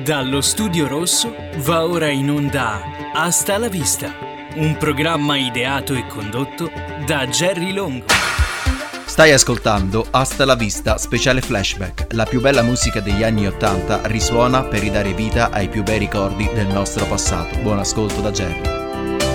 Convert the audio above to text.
Dallo Studio Rosso va ora in onda Hasta la Vista, un programma ideato e condotto da Jerry Longo. Stai ascoltando Hasta la Vista speciale flashback. La più bella musica degli anni 80 risuona per ridare vita ai più bei ricordi del nostro passato. Buon ascolto da Jerry.